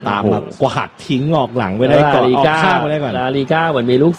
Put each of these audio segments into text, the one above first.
ตามมากวาดทิ้งออกหลังไปได้ก่อนออกข้างไปได้ก่อนลาลิก้าเหมือนมีลูก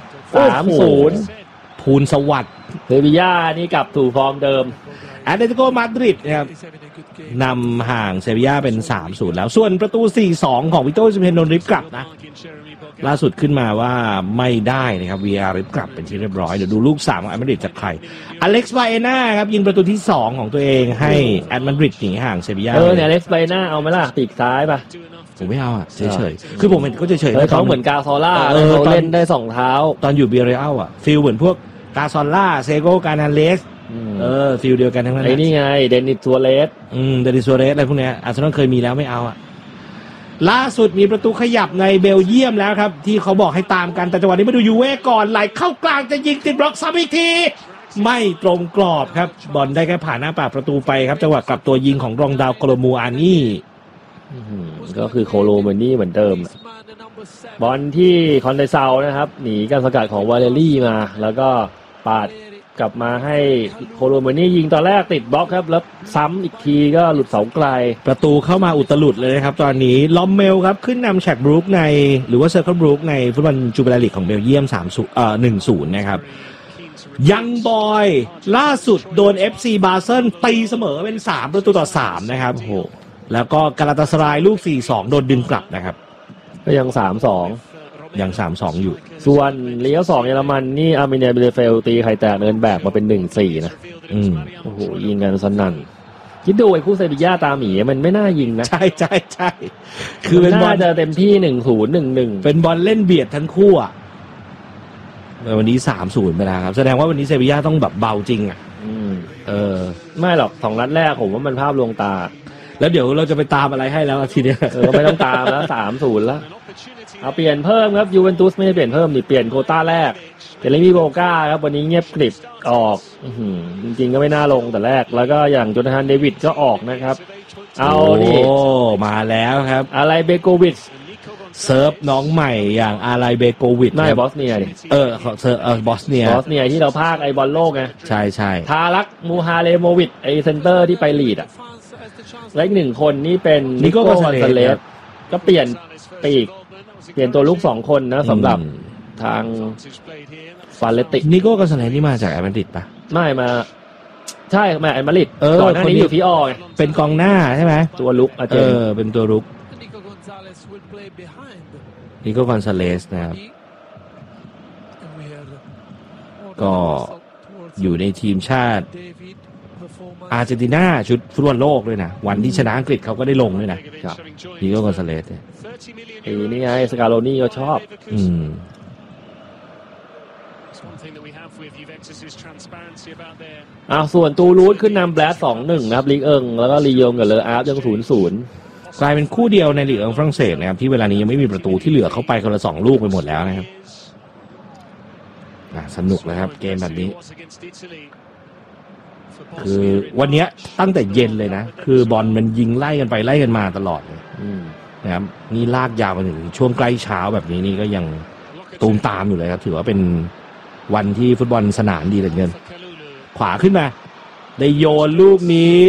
3-0 ภูลสวัสดิ์เซบีย่านี่กลับสู่ฟอร์มเดิมแอตเลติโกมาดริดนะครับนำห่างเซบีย่าเป็น 3-0 แล้วส่วนประตู 4-2 ของวิโต้ซิเมนโดนริบกลับนะล่าสุดขึ้นมาว่าไม่ได้นะครับ VR ริบกลับเป็นที่เรียบร้อยเดี๋ยวดูลูก3ของแอตมาดริดจากใครอเล็กซ์บาเอน่าครับยิงประตูที่2ของตัวเองให้แอตมาดริดหนีห่างเซบีย่าเนี่ยอเล็กซ์บาเอน่าเอาไหมล่ะปีกซ้ายป่ะผมไม่เอาอ่ะเฉยๆคือผมเป็นก็เฉยๆเขาเหมือนกาซอล่าเขาเล่นได้2เท้าตอนอยู่เบียเรอัลอ่ะฟีลเหมือนพวกกาซอล่าเซโกกานาเลสฟีลเดียวกันทั้งนั้นไอ้นี่ไงเดนิสซัวเรสเดนิสซัวเรสอะไรพวกเนี้ยอาร์เซนอลเคยมีแล้วไม่เอาอ่ะล่าสุดมีประตูขยับในเบลเยียมแล้วครับที่เขาบอกให้ตามกันแต่จังหวะนี้มาดูยูเว่ก่อนไหลเข้ากลางจะยิงติดบล็อกซ้ำอีกทีไม่ตรงกรอบครับบอลได้แค่ผ่านหน้าปากประตูไปครับจังหวะกลับตัวยิงของรองดาวโคโลมูอานี่ก็คือโคโลมูอานี่เหมือนเดิมบอลที่คอนเดซานะครับหนีการสกัดของวาเลรี่มาแล้วก็ปาดกลับมาให้โคโลมูอานี่ยิงตอนแรกติดบล็อกครับแล้วซ้ำอีกทีก็หลุดเสาไกลประตูเข้ามาอุตลุดเลยนะครับตอนนี้ลอมเมลครับขึ้นนำแชกบรูคในหรือว่าเซอร์เคิลบรูคในฟุตบอลจูเบลลีกของเบลเยียม1-0นะครับยังบอยล่าสุดโดน FC บาเซิลตีเสมอเป็น3-3นะครับโอ้โหแล้วก็กาลาตาสรายลูก 4-2 โดนดึงกลับนะครับก็ยัง 3-2 ยัง 3-2 อยู่ส่วนเลี้ยว2เยอรมันนี่อาร์เมเนียเบเลเฟลตีไข่แตกเนินแบกมาเป็น 1-4 นะโอ้โหยิงกันสนั่นคิดดูไอ้คู่เซบีย่าตาหมีมันไม่น่ายิงนะใช่คือเป็นบอลจะเต็มที่ 1-0 1-1 เป็นบอลเล่นเบียดทั้งคู่อ่ะวันนี้ 3-0 ไปแล้วครับแสดงว่าวันนี้เซบีย่าต้องแบบเบาจริงอ่ะไม่หรอก2นัดแรกผมว่ามันภาพลวงตาแล้วเดี๋ยวเราจะไปตามอะไรให้แล้วทีเนี้ยไม่ต้องตามแล้ว 3-0 แล้วเอาเปลี่ยนเพิ่มครับยูเวนตุสไม่ได้เปลี่ยนเพิ่มนี่เปลี่ยนโควต้าแรกเจเรมี่โบก้าครับวันนี้เงียบกริบออกจริงๆก็ไม่น่าลงแต่แรกแล้วก็อย่างโจนาธานเดวิดก็ออกนะครับเอานี่มาแล้วครับอะไรเบโกวิชเซิร์ฟน้องใหม่อย่างอะไรเบโกวิชไม่บอสเนียดิเซิร์ฟบอสเนียที่เราพากไอบอลโลกไงใช่ทารักมูฮาเลโมวิชไอเซนเตอร์ที่ไปลีดอ่ะและอีก1คนนี่เป็นนิโก้ กอนซาเลสก็เปลี่ยนปีกเปลี่ยนตัวลุก2คนนะสำหรับทางฟาเลตินิโก้ กอนซาเลสนี่มาจากแอตมาดริดปะไม่มาใช่มาแอตมาดริดก่อนหน้านี้อยู่ที่ออไงเป็นกองหน้าใช่ไหมตัวลุกเป็นตัวลุกนิโก้ กอนซาเลสนะครับก็อยู่ในทีมชาติอาร์เจนตินาชุดฟุตบอลโลกด้วยนะวันที่ชนะอังกฤษเขาก็ได้ลงด้วยนะครับนิโก้ กอนซาเลสนี่ไงสกาโลนี่ก็ชอบส่วนตูรูสขึ้นนำแบลส 2-1 นะครับลีกแล้วก็ลียงกับเลออาร์ฟยัง 0-0 กลายเป็นคู่เดียวในลีกฝรั่งเศสนะครับที่เวลานี้ยังไม่มีประตูที่เหลือเข้าไปคนละ2ลูกไปหมดแล้วนะครับสนุกนะครับเกมแบบนี้คือวันนี้ตั้งแต่เย็นเลยนะคือบอลมันยิงไล่กันไปไล่กันมาตลอดเลยนะครับนี่ลากยาวมาถึงช่วงใกล้เช้าแบบนี้นี่ก็ยังตูมตามอยู่เลยครับถือว่าเป็นวันที่ฟุตบอลสนานดีเหลือเกินขวาขึ้นมาได้โยนลูกนี้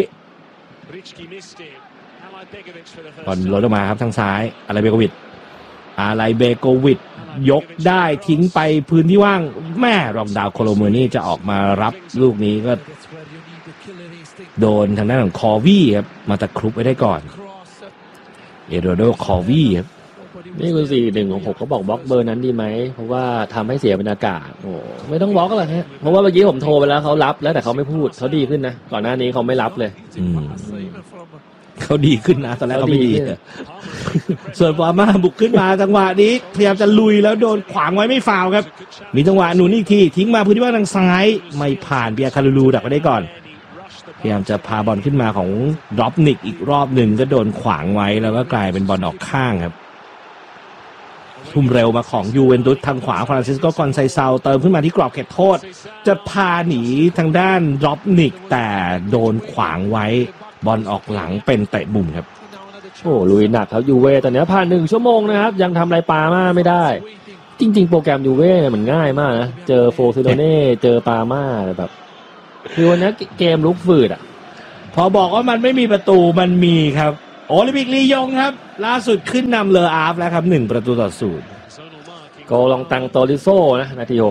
บอลลดออกมาครับทางซ้ายอะไรเบโกวิชยกได้ทิ้งไปพื้นที่ว่างแม่รองดาวโคโลมูนี่จะออกมารับลูกนี้ก็โดนทางด้านของคอวี่ครับมาตะครุบไว้ได้ก่อนเอโดโดคอวี่ครับนี่คือ4-1-6เขาบอกบล็อกเบอร์นั้นดีไหมเพราะว่าทำให้เสียบรรยากาศโอ้ไม่ต้องบล็อกแล้วฮะเพราะว่าเมื่อกี้ผมโทรไปแล้วเขารับแล้วแต่เขาไม่พูดเขาดีขึ้นนะก่อนหน้านี้เขาไม่รับเลยเขาดีขึ้นนะตอนแรกเขาไม่ดีส่วนฟาร์มาบุกขึ้นมาจังหวะนี้พยายามจะลุยแล้วโดนขวางไว้ไม่ฟาวครับมีจังหวะหนุนอีกทีทิ้งมาพื้นที่ว่างทางซ้ายไม่ผ่านเบียร์คารูดักไว้ได้ก่อนพยายามจะพาบอลขึ้นมาของดรอปนิกอีกรอบหนึ่งก็โดนขวางไว้แล้วก็กลายเป็นบอลออกข้างครับทุ่มเร็วมาของยูเวนตุสทางขวาฟรานซิสโก กอนไซเซาเติมขึ้นมาที่กรอบเขตโทษจะพาหนีทางด้านดรอปนิกแต่โดนขวางไว้บอลออกหลังเป็นเตะบุ่มครับโอ้ลุยหนักครับยูเว่ตอนนี้ผ่าน1 ชั่วโมงนะครับยังทำอะไรปาม่าไม่ได้จริงๆโปรแกรมยูเว่มันง่ายมากนะเจอโฟซิโดเน่เจอปาม่าแบบคือวันนี้เกมลุกฝืดอ่ะพอบอกว่ามันไม่มีประตูมันมีครับโอลิมปิกลียงครับล่าสุดขึ้นนำเลออาร์ฟแล้วครับ1-0 โกลองตังโตริโซนะนาที65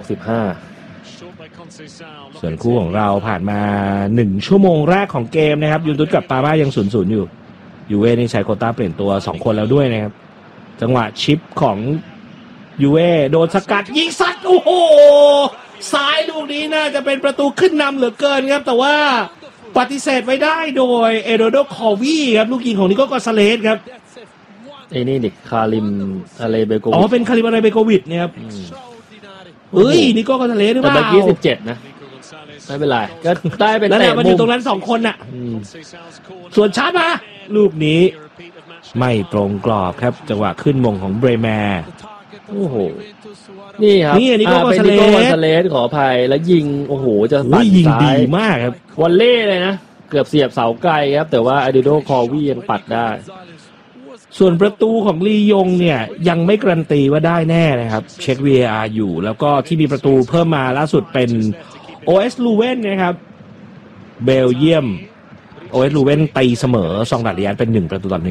ส่วนคู่ของเราผ่านมา1ชั่วโมงแรกของเกมนะครับยูเวนตุสกับปาร์มายัง 0-0 อยู่ยูเว่นี่ใช้โควต้าเปลี่ยนตัว2คนแล้วด้วยนะครับจังหวะชิปของยูเว่โดนสกัดยิงซัดโอ้โหซ้ายลูกนี้น่าจะเป็นประตูขึ้นนำเหลือเกินครับแต่ว่าปฏิเสธไว้ได้โดยเอโดโดคอวีครับลูกยิงของนิโก้กอนซาเลสครับไอ้นี่ดิคาริมอาเลเบโกวิชอ๋อเป็นคาริมอาเลเบโกวิชเนี่ยครับนิโก้กอนซาเลสหรือเปล่าแต่เมื่อกี้17นะไม่เป็นไรก็ได้เป็นแต่มันอยู่ตรงนั้น2คนน่ะส่วนชาร์จมาลูกนี้ไม่ตรงกรอบครับจังหวะขึ้นมงของเบรแมร์โอ้โหนี่ครับนิโก้กอนซาเลสขออภัยแล้วยิงโอ้โหจะปั่นยิงดีมากครับวอลเล่เลยนะเกือบเสียบเสาไกลครับแต่ว่าอดิโดคอวียังปัดได้ส่วนประตูของลียงเนี่ยยังไม่การันตีว่าได้แน่นะครับเช็ค VAR อยู่แล้วก็ที่มีประตูเพิ่มมาล่าสุดเป็นOS ลูเว่นนะครับเบลเยียมOS ลูเว่นตีเสมอซองดาเลียนเป็น1-1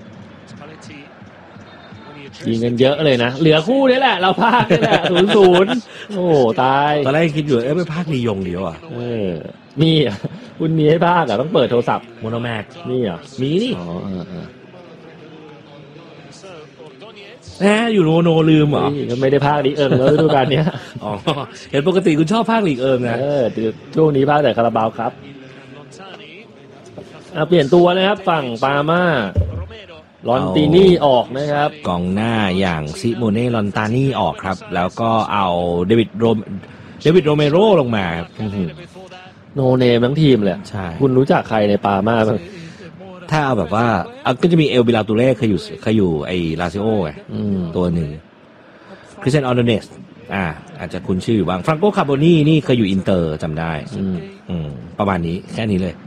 ยิงกันเยอะเลยนะเหลือคู่นี้แหละเราพากนี่แหละ0-0โอ้ตายตอนแรกคิดอยู่ไม่พากลียงเดียวอ่ะมีคุณมีให้พากต้องเปิดโทรศัพท์โมโนแม็กนี่อ่ะมีนี่อยู่โนลืมเหรอก็ไม่ได้พากลีกเอิงแล้วฤดูกาลนี้อ๋อเห็นปกติคุณชอบพากลีกเอิงนะช่วงนี้พากแต่คาราบาวครับเปลี่ยนตัวนะครับฝั่งปาม่าลอนตินี่ออกนะครับกองหน้าอย่างซิโมเน่ลอนตานี่ออกครับแล้วก็เอาเดวิดโรเมโรลงมาโนเนมทั้งทีมเลยใช่คุณรู้จักใครในปาม่าบ้างถ้าเอาแบบว่าก็จะมีเอลบิลาตูเล่เคยอยู่ไอลาซิโอไงตัวหนึ่งคริสเตียนออโดเนสอาจจะคุ้นชื่ออยู่บ้างฟรังโกคาร์โบนีนี่เคยอยู่อินเตอร์จำได้ประมาณนี้แค่นี้เลย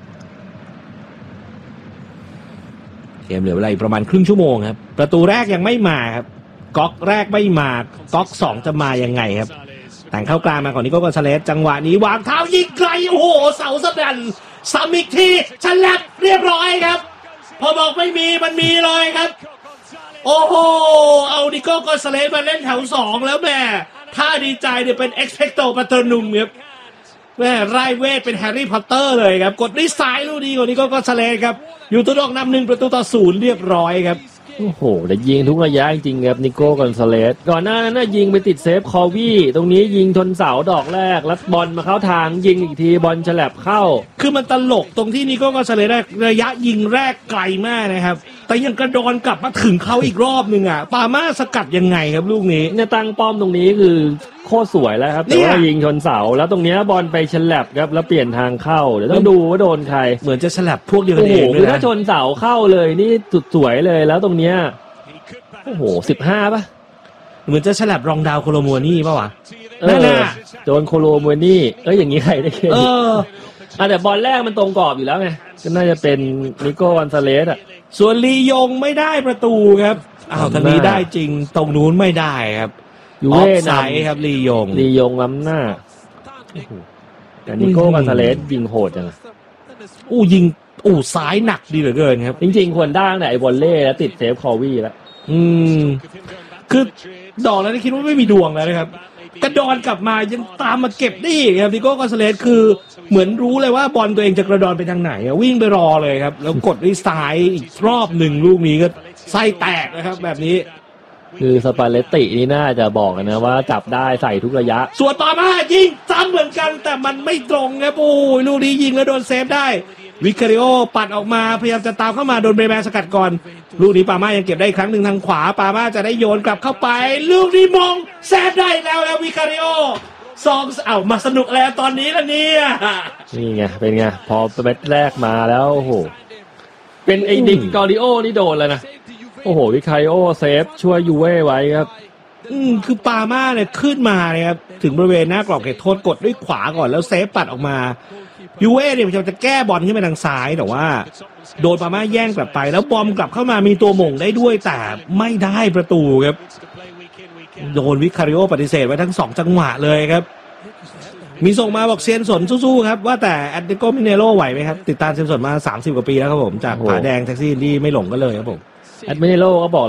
เกมเหลือเวลาอีกประมาณครึ่งชั่วโมงครับประตูแรกยังไม่มาครับก๊อกแรกไม่มาก๊อก2จะมายังไงครับแต่งเข้ากลางมาก่อนนี้ก็กอนซาเลสจังหวะนี้วางเท้ายิงไกลโอ้โหเสาสะดันซ้ำอีกทีฉลับเรียบร้อยครับพอบอกไม่มีมันมีเลยครับโอ้โหเอานิโก้กอนซาเลสมาเล่นแถว2แล้วแม่ถ้าดีใจเนี่ยเป็น expecto patronum ครับแม่ไร้เวทเป็นแฮร์รี่พอตเตอร์เลยครับกดด้วยซ้ายลูกดีกว่านิโก้กอนซาเลสครับอยู่ตัวดอกนำ1-0เรียบร้อยครับโอ้โหแต่ยิงทุกระยะจริงๆครับนิโก้กอนซาเลสก่อนหน้านั้นยิงไปติดเซฟคอวี่ตรงนี้ยิงชนเสาดอกแรกแล้วบอลมาเข้าทางยิงอีกทีบอลฉลับเข้าคือมันตลกตรงที่นิโก้กอนซาเลสระยะยิงแรกไกลมากนะครับแต่ยังกระโดนกลับมาถึงเขาอีกรอบนึงปาม่าสกัดยังไงครับลูกนี้เนี่ยตั้งป้อมตรงนี้คือโคตรสวยแล้วครับแต่ว่ายิงชนเสาแล้วตรงนี้บอลไปฉลับครับแล้วเปลี่ยนทางเข้าเดี๋ยวต้องดูว่าโดนใครเหมือนจะฉลับพวกเดียวกันเองคือถ้าชนเสาเข้าเลยนี่สุดสวยเลยแล้วตรงเนี้ยโอ้โห15ป่ะเหมือนจะฉลับรองดาวโคโลมัวนี่ป่ะวะนั่นน่ะโดนโคโลมัวนี่อย่างนี้ใครได้เครดิตแต่บอลแรกมันตรงกรอบอยู่แล้วไงก็น่าจะเป็นนิโก้กอนซาเลสส่วนลียงไม่ได้ประตูครับทางนี้ได้จริงตรงนู้นไม่ได้ครับยูเว่นำครับลียงล้ำหน้าแต่นิโก้กอนซาเลสยิงโหดจังยิงซ้ายหนักดีเหลือเกินครับจริงๆควรได้ตั้งแต่ไอ้บอลเล่แล้วติดเซฟคอวี่แล้วคือดอกแล้วคิดว่าไม่มีดวงแล้วนะครับกระดอนกลับมายังตามมาเก็บได้อีกครับนิโก้กอนซาเลสคือเหมือนรู้เลยว่าบอลตัวเองจะกระดอนไปทางไหนวิ่งไปรอเลยครับแล้วกดด้วยซ้ายอีกรอบหนึ่งลูกนี้ก็ไส้แตกนะครับแบบนี้คือสปาเลตตินี่น่าจะบอกนะว่าจับได้ใส่ทุกระยะส่วนต่อมายิงซ้ำเหมือนกันแต่มันไม่ตรงครับลูกนี้ยิงแล้วโดนเซฟได้วิคาริโอปัดออกมาพยายามจะตามเข้ามาโดนเบรแมนสกัดก่อนลูกนี้ปาม่ายังเก็บได้อีกครั้งหนึ่งทางขวาปาม่าจะได้โยนกลับเข้าไปลูกนี้มองแซฟได้แล้ววิคาริโอ2มาสนุกแล้วตอนนี้ละเนี่ยนี่ไงเป็นไงพอเม็ดแรกมาแล้วโอ้โหเป็นไอ้ดิกอริโอนี่โดนแล้วนะโอ้โหวิคาริโอเซฟช่วยยูเว่ไว้ครับคือปาม่าเนี่ยขึ้นมาเนี่ยครับถึงบริเวณหน้ากรอบเขตโทษกดด้วยขวาก่อนแล้วเซฟปัดออกมายูเว่เนี่ยจะแก้บอลขึ้นไปทางซ้ายแต่ว่าโดนปาม่าแย่งกลับไปแล้วบอมกลับเข้ามามีตัวหม่งได้ด้วยแต่ไม่ได้ประตูครับโดนวิคาริโอปฏิเสธไว้ทั้ง2จังหวะเลยครับมีส่งมาบอกเซียนสนสู้ๆครับว่าแต่แอตเลติโกมิเนโรไหวไหมครับติดตามเซียนสนมา30 กว่าปีแล้วครับผมจากผาแดงแท็กซี่อินดี้ไม่หลงก็เลยครับผมแอดมิเนโรก็บอก